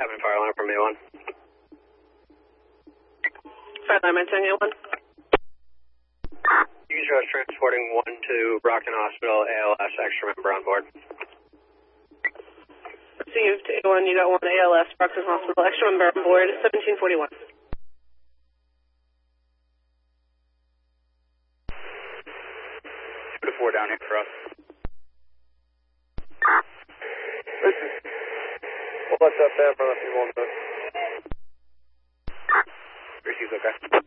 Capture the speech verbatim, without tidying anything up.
Having fire alarm from A one. Fire alarm entering A one. You can transporting one to Brockton Hospital, A L S, extra member on board. Received A one, you got one A L S, Brockton Hospital, extra member on board, seventeen forty-one. Two to four down here for us. Listen, we'll let that down for a few more minutes. Receives okay.